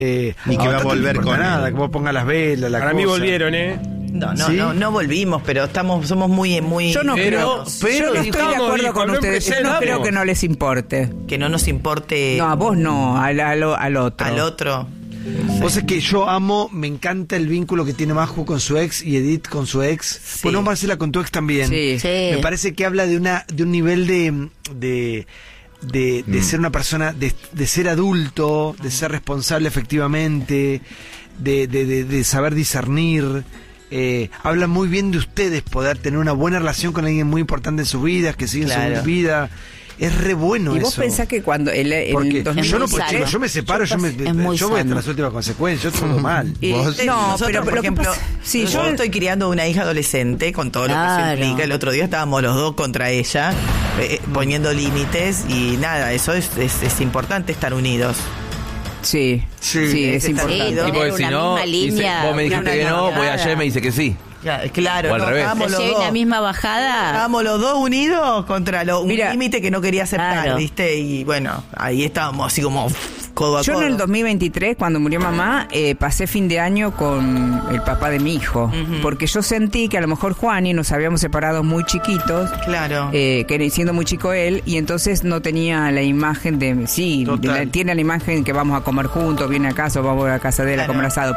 Ni que va a volver con nada, que vos pongas las velas, Para mí volvieron, No volvimos, pero somos muy... Yo no creo. Yo no estoy de acuerdo con ustedes. Yo no creo que no les importe. Que no nos importe... No, a vos no, al otro. Al otro. Vos es que yo me encanta el vínculo que tiene Maju con su ex y Edith con su ex. Sí. Bueno, Marcela, con tu ex también. Sí. Me parece que habla de un nivel de ser una persona, de ser adulto, de ser responsable efectivamente, de saber discernir. Habla muy bien de ustedes, poder tener una buena relación con alguien muy importante en sus vidas, que siguen su vida. Es re bueno eso. Y vos pensás que cuando porque 2006, yo no puedo, chicos, yo me separo, yo voy hasta las últimas consecuencias, yo todo mal. Pero por ejemplo, yo estoy criando una hija adolescente con todo lo que eso implica. El otro día estábamos los dos contra ella, poniendo límites, y nada, eso es importante, estar unidos. Sí, es importante. Y porque si no, vos me dijiste que no, voy ayer y me dice que sí. Claro, o al revés. estábamos los Si hay dos. una misma bajada. Estábamos los dos unidos contra un límite que no quería aceptar, ¿viste? Y bueno, ahí estábamos así como codo a codo. Yo en el 2023, cuando murió mamá, pasé fin de año con el papá de mi hijo. Porque yo sentí que a lo mejor Juan y nos habíamos separado muy chiquitos. Claro. Que siendo muy chico él, y entonces no tenía la imagen de... Sí, tiene la imagen que vamos a comer juntos, viene a casa o vamos a casa de él a comer asado,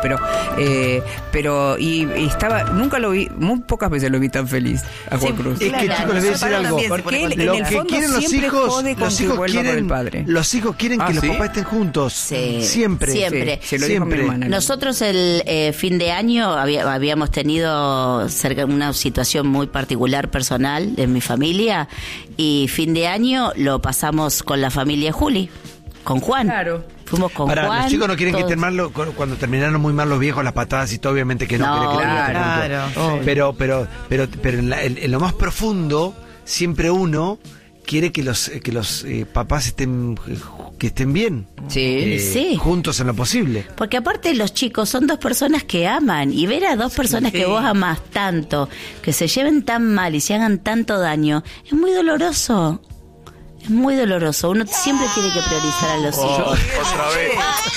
pero estaba... Nunca lo vi, muy pocas veces lo vi tan feliz a Juan Cruz. Es que, chicos, les voy a decir algo. Porque él, en lo el que fondo, quieren los hijos quieren, el padre. Los hijos quieren que los papás estén juntos. Sí. Siempre. Se lo dijo mi hermana. Nosotros el fin de año habíamos tenido una situación muy particular personal en mi familia, y fin de año lo pasamos con la familia Juli, con Juan. Claro. Fuimos con Juan. Los chicos no quieren todos. que estén mal cuando terminaron muy mal los viejos, las patadas y todo, obviamente que no. Claro. Pero en lo más profundo, siempre uno quiere que los papás estén bien. Sí. Juntos en lo posible. Porque aparte los chicos son dos personas que aman, y ver a dos personas que vos amás tanto, que se lleven tan mal y se hagan tanto daño, es muy doloroso. Es muy doloroso. Uno siempre tiene que priorizar a los hijos. Otra vez.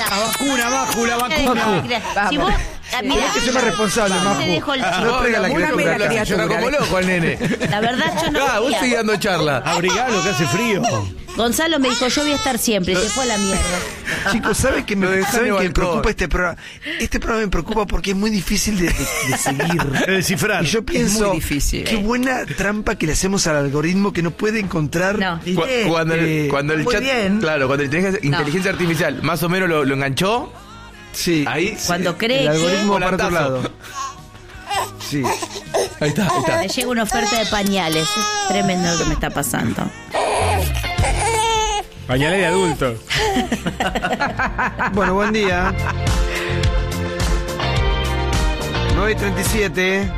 La vacuna. Si vos... Mira, que yo me responsable, Maju. te dejo el chico. No traiga la criatura. Llora como loco el nene. La verdad yo no Vos quería. seguís dando charla. Abrigalo, que hace frío. Gonzalo me dijo, yo voy a estar siempre, se fue a la mierda. Chicos, ¿saben que me preocupa este programa? Este programa me preocupa porque es muy difícil de seguir. De descifrar. Y yo pienso, muy difícil. qué buena trampa que le hacemos al algoritmo, que no puede encontrar. No. Cuando el Muy chat, bien. claro, cuando la inteligencia artificial más o menos lo enganchó, Sí. ahí Cuando cree El algoritmo que- para otro Volantazo. lado. Sí. ahí está. Me llega una oferta de pañales. Es tremendo lo que me está pasando. Pañales de adulto. Bueno, buen día. 9:37.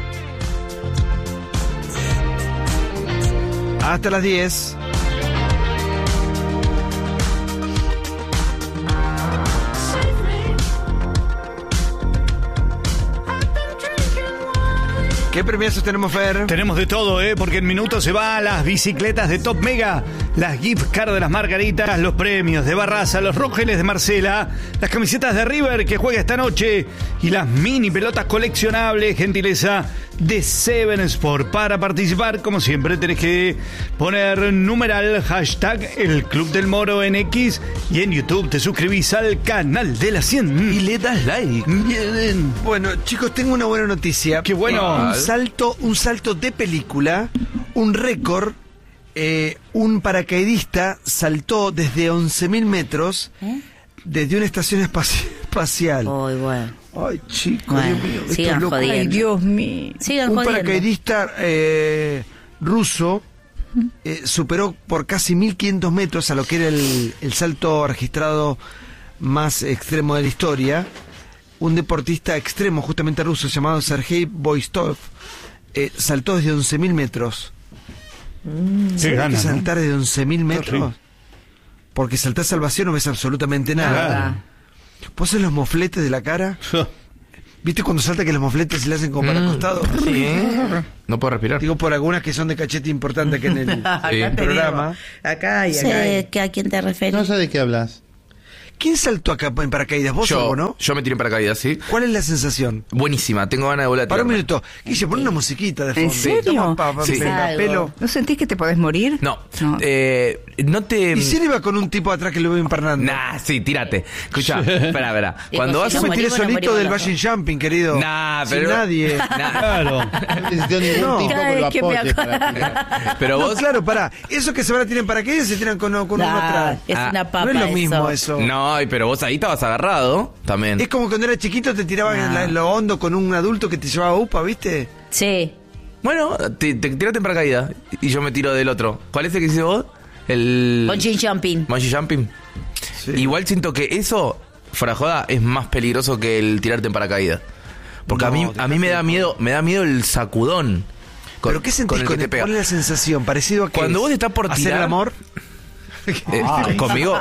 Hasta las 10. ¿Qué premiazos tenemos, Fer? Tenemos de todo, porque en minutos se va a las bicicletas de Top Mega, las gift card de las Margaritas, los premios de Barraza, los rogeles de Marcela, las camisetas de River que juega esta noche y las mini pelotas coleccionables, gentileza de Seven Sport. Para participar, como siempre, tenés que poner numeral hashtag El Club del Moro en X, y en YouTube te suscribís al canal de la 100 Y le das like. Bien. Bueno, chicos, tengo una buena noticia. Qué bueno. Un salto de película, un récord. Un paracaidista saltó desde 11.000 metros desde una estación espacial. Uy, bueno. Ay, chicos, Bueno, Dios mío, esto sigan es loco. jodiendo. Ay, Dios mío. Sigan Un jodiendo. paracaidista ruso superó por casi 1.500 metros a lo que era el salto registrado más extremo de la historia. Un deportista extremo, justamente ruso, llamado Sergei Voistov, saltó desde 11.000 metros. Qué ¿Sabés ganas, que ¿no? saltar desde 11.000 metros? Terrible. Porque saltás al vacío no ves absolutamente nada. Claro. ¿Vos ves los mofletes de la cara? ¿Viste cuando salta que los mofletes se le hacen como para el costado? Sí. No puedo respirar. Digo por algunas que son de cachete importante que en el Acá programa. Acá y No acá. sé a quién te referís. No sé de qué hablas. ¿Quién saltó acá en paracaídas? ¿Vos o no? Yo me tiré en paracaídas, sí. ¿Cuál es la sensación? Buenísima, tengo ganas de volver a Para tirarme. un minuto. Guille, pon una musiquita de fondo. ¿En serio? Sí. Pelo. ¿No sentís que te podés morir? No, no te... ¿Y si él iba con un tipo atrás que lo iba empernando? Nah, sí, tírate. Escucha, espera. Cuando vas Yo me tiré solito del valle Bungee Jumping, querido. Nah, Sin pero... nadie. Claro. No necesito ningún tipo que lo apoye para tirar. Pero No, vos... claro, pará. Esos que se van a tirar en paracaídas se tiran con uno atrás. Es una papa. No es lo mismo eso. No, pero vos ahí estabas agarrado también. Es como cuando era chiquito te tiraban en lo hondo con un adulto que te llevaba upa, ¿viste? Sí. Bueno, te tiraste en paracaídas y yo me tiro del otro. ¿Cuál es el que hiciste vos? El... Bungee jumping. Bungee jumping. Sí. Igual siento que eso, fuera joda, es más peligroso que el tirarte en paracaídas. Porque No, a mí me da miedo el sacudón. ¿Pero qué sentís el con que te pega. ¿Cuál es la sensación? ¿Parecido a que Cuando vos estás por hacer tirar- el amor? Conmigo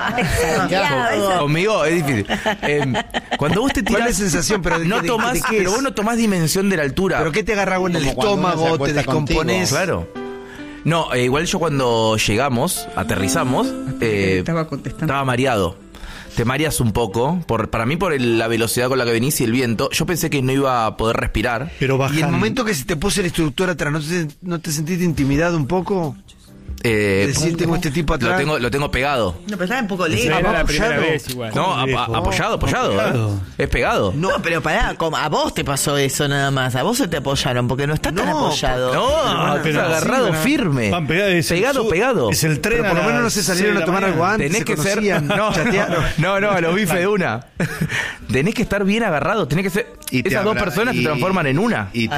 es difícil. Cuando vos te ¿Cuál tirás, es la sensación? Pero no tomás, ¿de qué es? pero vos no tomás dimensión de la altura. ¿Pero qué te agarra en el Como cuando uno se estómago? ¿Te acuesta descomponés? Claro. No, igual yo cuando llegamos, aterrizamos, Estaba contestando. estaba mareado. Te mareas un poco, para mí por la velocidad con la que venís y el viento. Yo pensé que no iba a poder respirar. Pero Y bajan. el momento que se te puso el instructor atrás, ¿no te sentiste intimidado un poco? Decir, tengo este tipo atrás. Lo tengo pegado. No, pero estaba un poco Esa lejos. era la primera apoyado. vez igual. No, apoyado. Pegado. Es pegado. No, pero pará, a vos te pasó eso nada más. A vos se te apoyaron porque no está tan No, apoyado. No, pero agarrado sí, firme. Van pegados, Pegado. Es el tren. Pero por lo menos no se salieron a tomar algo antes. Tenés se que ser. conocían, chatearon. No, a los bifes de una. Tenés que estar bien agarrado. Tenés que ser. Y te Esas dos abra- personas y- se transforman en una. Y te-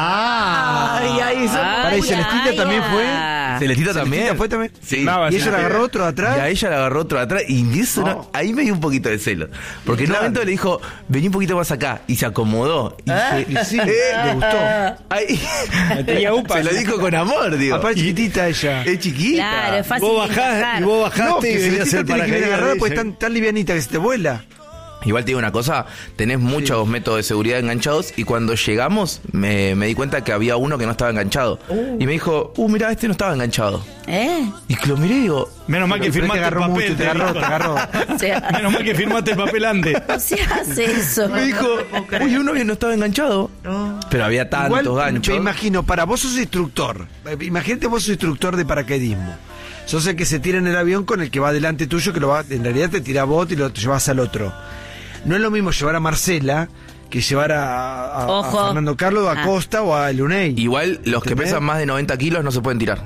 Ay, ay, eso. Pará, ¿y Celestita también fue? Celestita también. ¿Fue también? Sí. Nada, ¿Y ella la agarró otro de atrás? Y a ella la agarró otro de atrás. Y eso ahí me dio un poquito de celo. Porque en un Claro. momento le dijo, vení un poquito más acá. Y se acomodó. Y Y sí, le gustó. ahí, tenía upa. se lo dijo con amor, digo. Aparte chiquitita ella. Es chiquita. Claro, es fácil. Vos de bajás, bajar. y vos bajaste No, y que venías Celestita el tiene que venir paracaídas. agarrada porque dice. es tan livianita que se te vuela. Igual te digo una cosa, tenés muchos métodos de seguridad enganchados y cuando llegamos me di cuenta que había uno que no estaba enganchado. Y me dijo, mirá, este no estaba enganchado. Y que lo miré y digo, Menos mal que Pero te firmaste el agarró papel. mucho, te agarró. O sea, Menos mal que firmaste el papel antes. no se hace eso. me dijo, uy, uno que no estaba enganchado. Pero había tantos Igual ganchos. me imagino, para vos sos instructor. Imagínate vos sos instructor de paracaidismo. Sos el que se tira en el avión con el que va delante tuyo, que en realidad te tira a vos y lo llevas al otro. No es lo mismo llevar a Marcela que llevar a Ojo. Fernando Carlos, a Costa o a Luney. Igual los que ¿Entendés? pesan más de 90 kilos no se pueden tirar.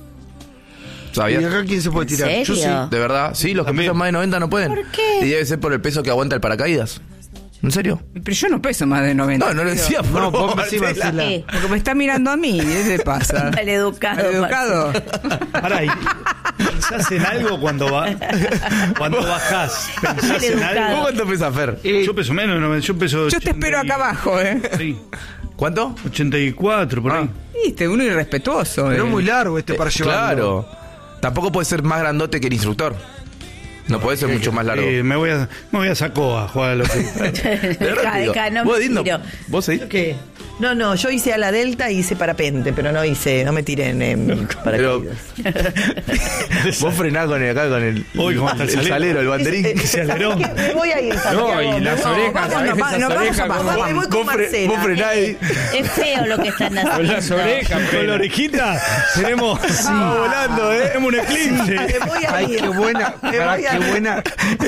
¿Y ¿Sabías? acá quién se puede ¿En tirar? Yo sí. serio? De verdad, sí, los que También. pesan más de 90 no pueden. ¿Por qué? Y debe ser por el peso que aguanta el paracaídas. ¿En serio? Pero yo no peso más de 90. No, no lo decía por No, vos, vos sí, Marcela. Marcela. ¿Qué? Porque me está mirando a mí, ¿qué te pasa? Maleducado. ¿Educado? Pará, ¿y ¿pensás en algo cuando bajás? ¿Pensás en Maleducado. ¿Vos algo? cuánto pesas, Fer? Yo peso menos, no, yo peso... Yo te espero acá abajo, ¿eh? Sí, ¿Cuánto? 84, por ahí. Viste, uno irrespetuoso. Pero es muy largo para llevarlo. Claro. Tampoco puede ser más grandote que el instructor. No puede ser mucho más largo. Me voy a Sacoa a jugar a lo que... Deja, no ¿Vos, me Edith, tiro. ¿Vos ahí? ¿Qué? No, yo hice a la Delta y hice parapente, pero no me tiré en Pero paracaídas. vos frenás con el Uy, ¿cómo está el salero? el banderín. Se aceleró. Me voy a ir, Santiago. No, y las orejas, ¿sabes? Vamos, Esas nos vamos orejas a bajar. como- Me voy con Marcela. Vos frenás y... Es feo lo que están Con haciendo. las orejas, Con pero- la orejita tenemos... volando, ¿eh? Tenemos un eclipse. Me voy a Ay, ir. qué buena, Me pará, voy a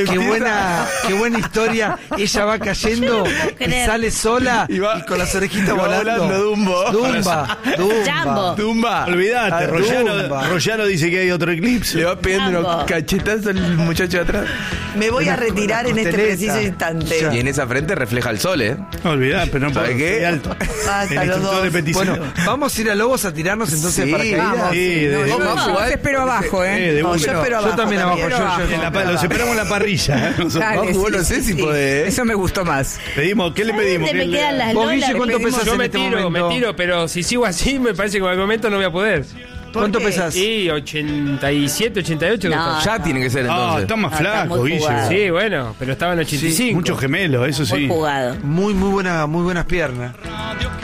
qué buena historia. Ella va cayendo y creer. sale sola y, Y va- con las orejitas y va volando. volando, Dumbo. Jambo. Tumba. Olvídate, Ah, Dumba. Royano dice que hay otro eclipse. Le va pegando Jambo. unos cachetazos al muchacho de atrás. Me voy a retirar en este costeleta. preciso instante. Ya. Y en esa frente refleja el sol, ¿eh? No olvidate, pero no ¿Sabe puedo, qué? soy alto. Basta, El los instructor dos. de petición. Bueno, vamos a ir a Lobos a tirarnos entonces Sí, para paracaídas. vamos. Sí, de No, una. Vamos a Yo jugar. te espero abajo, ¿eh? de No, una. yo espero abajo. Yo también abajo. Los esperamos en la parrilla. ¿eh? Nosotros. Dale, Vamos, vos no sé si podés. Eso me gustó más. Pedimos, ¿qué le pedimos? ¿Dónde me ¿Qué quedan las Vos, lolas? Guille, Le ¿cuánto pedimos- pesás Yo en me este tiro, momento? pero si sigo así, me parece que en algún momento no voy a poder. ¿Cuánto qué? pesás? Y 87, 88. No. Ya tiene que ser Ah, entonces. está más No, está flaco, muy Guille. jugado. Sí, bueno, pero estaba en 85. Muchos gemelos, eso Muy sí. jugado. Muy buenas piernas.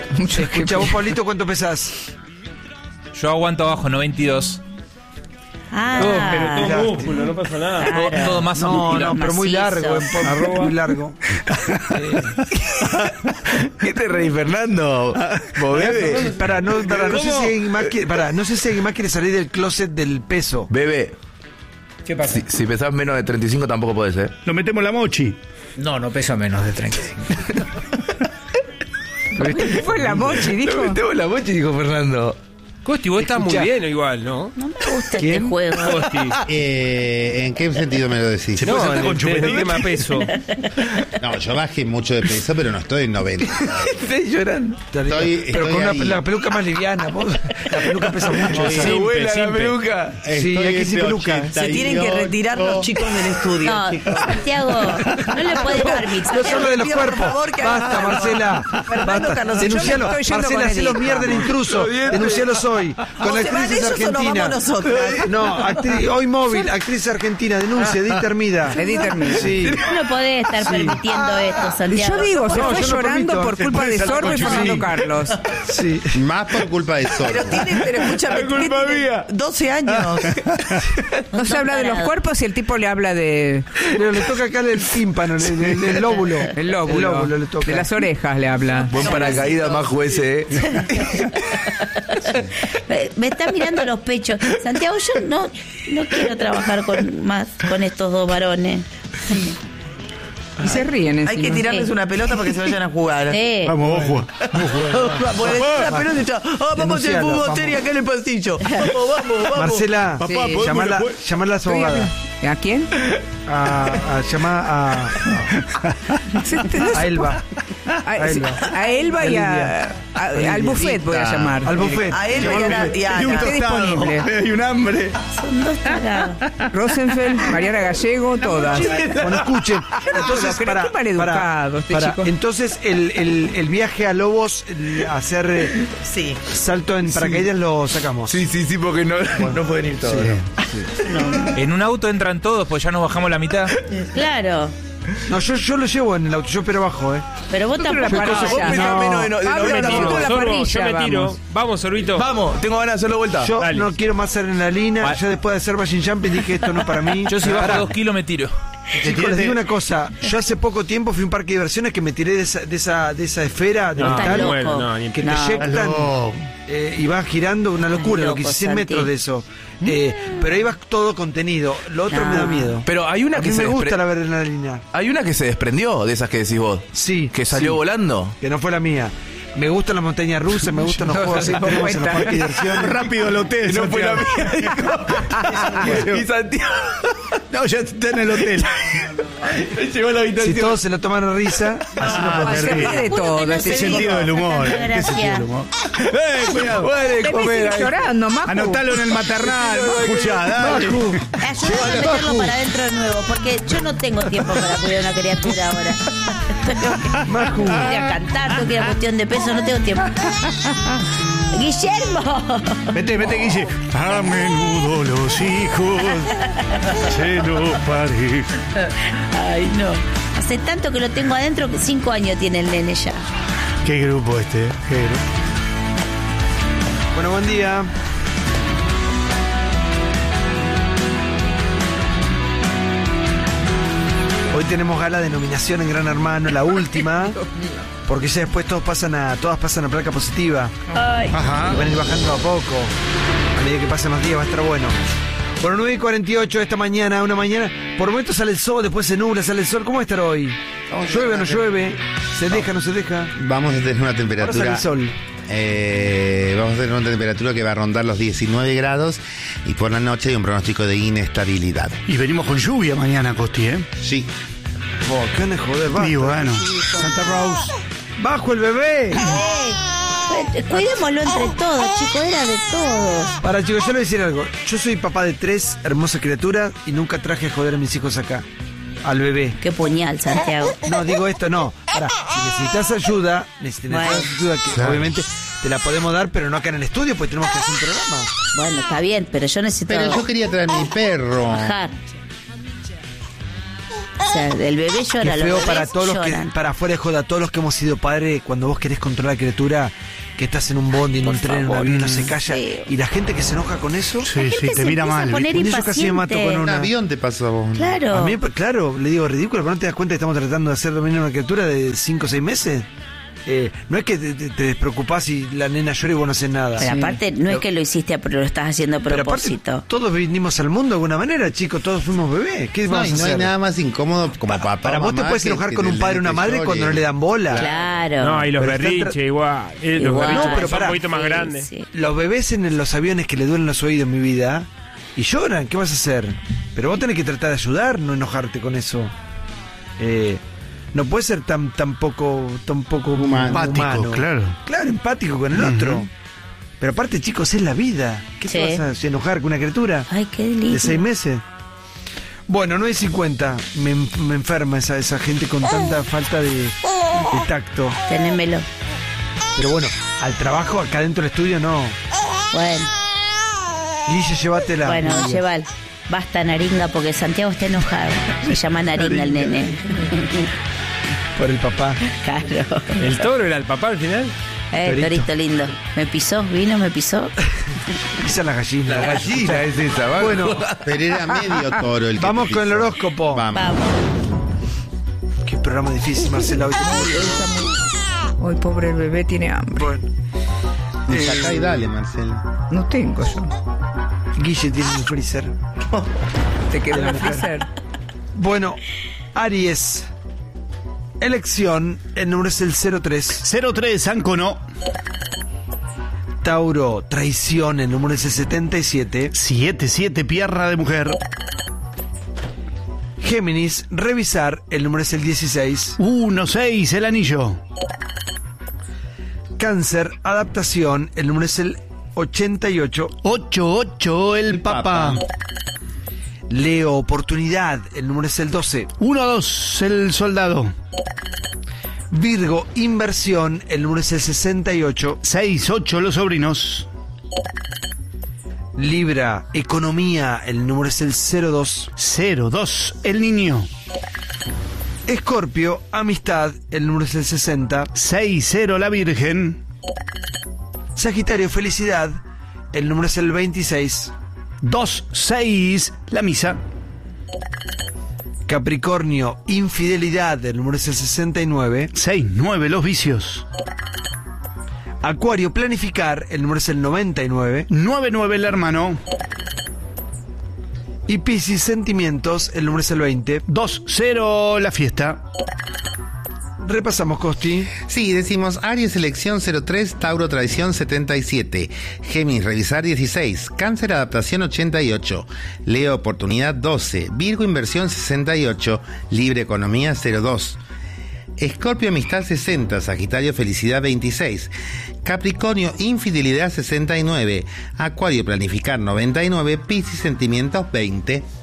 Escucha, vos, Pablito, ¿cuánto pesás? Yo aguanto abajo 92. Pero todo músculo, no pasa nada. Claro. Todo más No, pero muy largo, muy largo. ¿Qué te reí, Fernando? ¿Vos bebe? No sé si alguien más quiere salir del closet del peso. Bebe. ¿Qué pasa? Si pesás menos de 35 tampoco podés, ¿eh? Lo metemos la mochi. No peso menos de 35. Fue la mochi, dijo. Lo metemos la mochi, dijo Fernando. Costi, vos estás muy bien igual, ¿no? No me gusta este juego. Costi. ¿En qué sentido me lo decís? Se puede No, sentar con chupetín. tema peso. No, yo bajé mucho de peso, pero no estoy en 90. Estoy llorando. Pero con ahí. la peluca más liviana. La peluca pesa mucho. Sí. esa. Se vuela la simple. peluca. Sí, Estoy aquí sin entre peluca. 88. Se tienen que retirar los chicos del estudio, No, chicos. Santiago, no le puedes permitir. No solo de los Pido, por cuerpos. favor, que Basta, hagan algo. Marcela. Fernando Basta. Carlos, Denuncialo. yo me estoy yendo Marcela, con hacelos Edith, mierda el vamos. intruso. Denuncialos hoy. Con ¿O se van actrices ellos o nos vamos argentinas. nosotras? No, hoy móvil, actriz argentina, denuncia, Edith Hermida. Edith Hermida. Sí. No podés estar permitiendo esto, Y Santiago. yo digo, se No, fue yo no llorando permito. por culpa de Sorbo y Fernando Carlos. Sí. Más por culpa de eso. Pero escúchame, Es culpa ¿qué tiene? mía. 12 años. No se habla de los cuerpos y el tipo le habla de Pero le toca acá el tímpano, el lóbulo. el lóbulo, El lóbulo le toca. de las orejas le habla. Buen paracaídas más jueces, ¿eh? Me está mirando los pechos. Santiago, yo no quiero trabajar con estos dos varones. Y se ríen Hay encima. que tirarles una pelota para que se vayan a jugar. Sí. Vamos, vos juega. Porque la pelota y ya, vamos al Denuncialo, fútbol vamos. acá en el pasillo. Vamos. Marcela, Papá, ¿podemos llamala a su abogada. ¿A quién? Llamar a Elba. A Elba y al buffet voy a llamar. Al buffet. A él y a Y un Ana. Esté tostado. disponible. Y un hambre. Son dos tarados. Rosenfeld, Mariana Gallego, todas. Bueno, escuchen. Entonces, pero qué maleducado este chico. entonces el viaje a Lobos, a hacer Sí. salto en paracaídas lo sacamos. Sí, porque no pueden ir todos. En un auto entran todos, pues ya nos bajamos la mitad. Claro. No, yo lo llevo en el auto, yo pero abajo, Pero vos tampoco. Vos pensás menos de Pablo, noventa no, minutos. la Sorbo, parrilla, yo me tiro. vamos. Vamos, Sorbito. Vamos, tengo ganas de hacerlo vuelta. Yo Dale. no quiero más ser en la línea. Ya después de hacer Bashing Jumping dije esto no es para mí. Yo si bajo Pará. 2 kilos me tiro. Chicos, les digo una cosa. Yo hace poco tiempo fui a un parque de diversiones que me tiré de esa esfera de No, metal loco. bueno, no, ni en que te No. eyectan y vas girando, una locura, lo que hice loco, 100 metros Santi. de eso. Pero ahí vas todo contenido. Lo otro No. me da miedo. Pero hay una A que mí se me gusta despre- la adrenalina. Hay una que se desprendió de esas que decís vos. Sí. Que salió sí, volando. Que no fue la mía. Me gustan las montañas rusas, me gustan los juegos así que tenemos en los parques de diversiones. Rápido al hotel. No fue la Santiago. mía, y Santiago. No, ya está en el hotel. Llegó a la Si habitación. todos se lo toman a risa, así no puede Se ser. ríe de todo. Juro que no este se chico. Sentido del humor. Tanta ¿Qué sentido gracia. del humor? Cuidado. Puede Te comer ves ahí. llorando, Macu. Anotalo en el maternal. Escuchá, dale. Bajú. Ayúdame a meterlo para adentro de nuevo, porque yo no tengo tiempo para cuidar a una criatura ahora. Maju. Tengo que ir a cantar, tengo que ir a cuestión de peso, no tengo tiempo. ¡Guillermo! Vete, Guille. A menudo los hijos se nos parejan. Ay, no. Hace tanto que lo tengo adentro que 5 años tiene el nene ya. Qué grupo este, qué grupo. Bueno, buen día. Hoy tenemos gala de nominación en Gran Hermano, la última, porque ya después todas pasan a placa positiva Ay. y van a ir bajando a poco. A medida que pasan los días va a estar bueno. Bueno, 9:48 esta mañana, una mañana. Por momentos sale el sol, después se nubla, sale el sol. ¿Cómo va a estar hoy? ¿Llueve o no llueve? ¿Se deja o no se deja? Vamos a tener una Ahora sale temperatura. el sol. Vamos a tener una temperatura que va a rondar los 19 grados y por la noche hay un pronóstico de inestabilidad. Y venimos con lluvia mañana, Costi, ¿eh? Sí. Oh, ¿qué onda de joder? Basta. Y bueno, Santa Rose. ¡Bajo el bebé! Cuidémoslo entre todos, chicos, era de todos. Para chicos, yo le voy a decir algo. Yo soy papá de 3 hermosas criaturas y nunca traje a joder a mis hijos acá. Al bebé. Qué puñal, Santiago. No, digo esto, no. Para, si necesitas ayuda, que obviamente te la podemos dar, pero no acá en el estudio, pues tenemos que hacer un programa. Bueno, está bien, pero yo necesito Pero yo quería traer mi perro. bajar. ser. El bebé llora, los feo bebés para todos los que, lloran. para fuera de joda, todos los que hemos sido padres, cuando vos querés controlar a la criatura, que estás en un bondi, en un tren, en un avión, no se calla, y la gente que se enoja con eso, Sí, te mira mal. yo casi me mato con Un una. avión te pasó a vos. Claro. A mí, claro, le digo ridículo, pero no te das cuenta que estamos tratando de hacer dominar una criatura de 5 o 6 meses. No es que te despreocupás y la nena llora y vos no haces nada. Pero aparte, no es que lo hiciste, pero lo estás haciendo a Pero propósito. aparte, todos vinimos al mundo de alguna manera, chicos, todos fuimos bebés. ¿Qué No, vamos y a no hacer? hay nada más incómodo como papá. Para vos te mamá, puedes que- enojar que con un el padre o una nene madre llore. cuando no le dan bola. Claro. No, y los Pero berrinches igual. Los Igual. berrinches No, pero son pará. un poquito más Sí, grandes. sí. Los bebés en los aviones que le duelen los oídos, mi vida, y lloran, ¿qué vas a hacer? Pero vos tenés que tratar de ayudar, no enojarte con eso. No puede ser tan poco Empático, claro. Claro, empático con el otro. Pero aparte, chicos, es la vida. ¿Qué Sí. te vas a enojar con una criatura Ay, qué lindo. de 6 meses? Bueno, 9:50. Me enferma esa gente con tanta falta de tacto. Tenémelo. Pero bueno, al trabajo, acá dentro del estudio, no. Bueno, Guille, llévatela. bueno, lleval. Basta, Naringa, porque Santiago está enojado. Se llama Naringa el nene. Por el papá. Claro. ¿El toro era el papá al final? Torito lindo. Me pisó, vino, me pisó. Esa es la gallina. La gallina es esa, ¿va? Bueno. Pero era medio toro el que Vamos te con el pisó. horóscopo. Vamos. Vamos. Qué programa difícil, Marcela. Hoy. Hoy pobre el bebé tiene hambre. Bueno. Sacá y dale, Marcela. No tengo yo. Guille tiene un freezer. Te queda la el mujer. freezer. Bueno, Aries. Elección, el número es el 03. 03, Ancono. Tauro, traición, el número es el 77. 77, Pierra de Mujer. Géminis, revisar, el número es el 16. 16, el anillo. Cáncer, adaptación, el número es el 88. 88, el Papa. Leo, oportunidad, el número es el 12. 12, el Soldado. Virgo, inversión, el número es el 68. 68, los sobrinos. Libra, economía, el número es el 02. 02, el niño. Escorpio, amistad, el número es el 60. 60, la Virgen. Sagitario, felicidad, el número es el 26. 26, la Misa. Capricornio, infidelidad, el número es el 69. 69, los vicios. Acuario, planificar, el número es el 99. 99, el hermano. Y Piscis, sentimientos, el número es el 20. 20, la fiesta. Repasamos, Costi. Sí, decimos Aries, elección 03, Tauro, traición 77, Géminis, revisar 16, Cáncer, adaptación 88, Leo, oportunidad 12, Virgo, inversión 68, Libre, economía 02, Escorpio, amistad 60, Sagitario, felicidad 26, Capricornio, infidelidad 69, Acuario, planificar 99, Piscis, sentimientos 20.